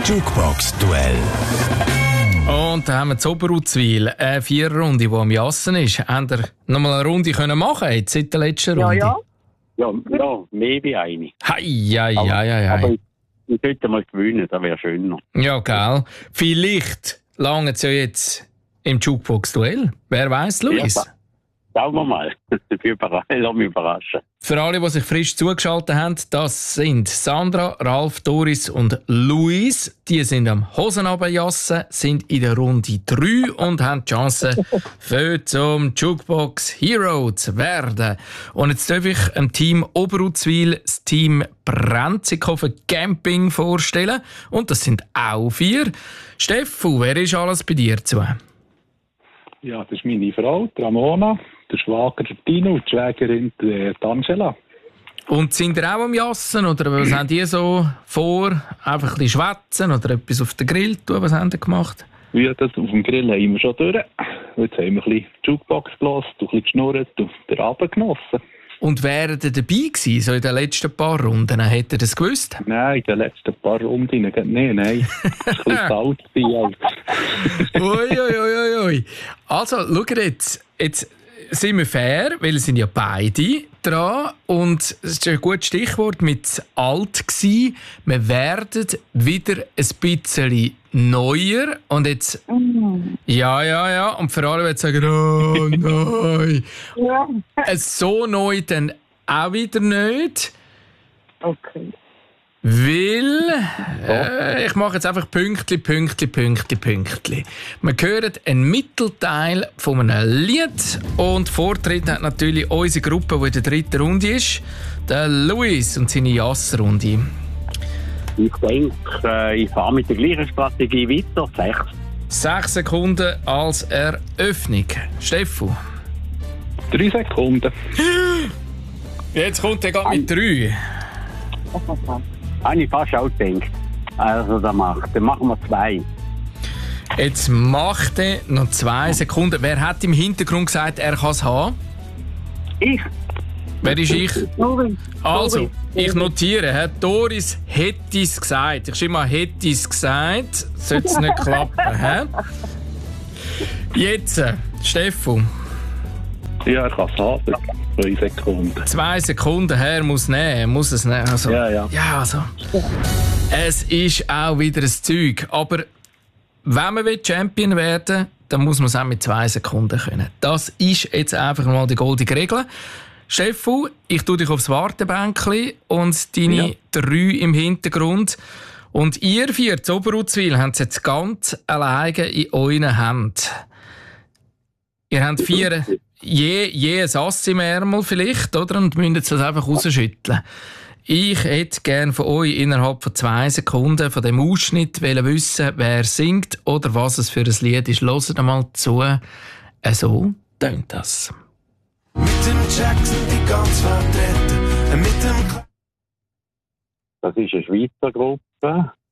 Jukebox-Duell. Und da haben wir Zoberuzwil, eine Viererrunde, die am Jassen ist. Habt ihr noch mal eine Runde können machen jetzt seit der letzten Runde? Ja. Ja, mehr wie eine. Aber ich sollte mal gewinnen, das wäre schöner. ja, gell. Vielleicht langt es ja jetzt im Jukebox-Duell. Wer weiß, Luis? Ja, schauen wir mal. Lass mich überraschen. Für alle, die sich frisch zugeschaltet haben, das sind Sandra, Ralf, Doris und Luis. Die sind am Hosenabendjassen, sind in der Runde 3 und haben die Chance, für zum Jukebox Hero zu werden. Und jetzt darf ich dem Team Oberuzwil das Team Brenzikofen Camping vorstellen. Und das sind auch 4. Steffu, wer ist alles bei dir zu? Ja, das ist meine Frau, die Ramona, der Schwager der Tino und die Schwägerin die Angela. Und sind ihr auch am Jassen oder was haben die so vor? Einfach ein bisschen schwätzen oder etwas auf den Grill tun? Was haben die gemacht? Ja, das auf dem Grill haben wir schon durch. Jetzt haben wir ein bisschen Jukebox gelassen, ein bisschen geschnurrt und den Abend genossen. Und wären ihr dabei gewesen, so in den letzten paar Runden? Hättet ihr das gewusst? Nein, in den letzten paar Runden nicht. Nein. Es war ein bisschen kalt. Ui. Also, schaut jetzt sind wir fair, weil es sind ja beide dran. Und es ist ein gutes Stichwort mit alt gsi. Wir werden wieder ein bisschen neuer. Und jetzt... Ja. Und für alle, die jetzt sagen, oh nein. Ja. So neu dann auch wieder nicht. Okay. Weil, ich mache jetzt einfach Pünktli. Wir hören einen Mittelteil von einem Lied und Vortritt hat natürlich unsere Gruppe, die in der dritten Runde ist, der Luis und seine Jassrunde. Ich denke, ich fahre mit der gleichen Strategie weiter. 6 Sekunden als Eröffnung. Steffu. 3 Sekunden. Jetzt kommt er gerade mit 3. Habe ich fast auch gedacht. Also, dann machen wir 2. Jetzt macht er noch 2 Sekunden. Wer hat im Hintergrund gesagt, er kann es haben? Ich. Wer ist ich? Doris. Also, ich notiere, Herr Doris hätte es gesagt. Ich schreibe mal, hätte es gesagt. Sollte es nicht klappen. He? Jetzt, Steffu. Ja, ich kann es haben. 2 Sekunden. 2 Sekunden her muss es nehmen. Also, Ja. Ja, also. Es ist auch wieder ein Zeug. Aber wenn man Champion werden will, dann muss man es auch mit 2 Sekunden können. Das ist jetzt einfach mal die goldene Regel. Steffu, ich tue dich aufs Wartebänkchen und deine 3 im Hintergrund. Und ihr 4 zu Oberuzwil habt es jetzt ganz alleine in euren Händen. Ihr habt 4 je ein Ass im Ärmel vielleicht, oder? Und müsst das einfach rausschütteln. Ich hätte gerne von euch innerhalb von 2 Sekunden von dem Ausschnitt wissen, wer singt oder was es für ein Lied ist. Hört einmal zu. So tönt das. Mit dem Jackson die ganz vertreten. Mit dem... Das ist eine Schweizer Gruppe.